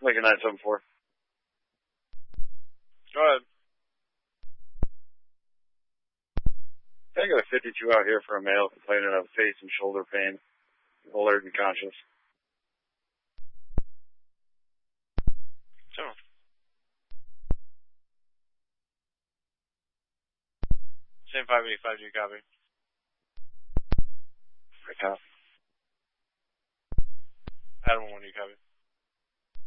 Lincoln 974. Go ahead. I got a 52 out here for a male complaining of face and shoulder pain, alert and conscious. Sure. Same 585, do you copy? Right now. Adam 1, do you copy?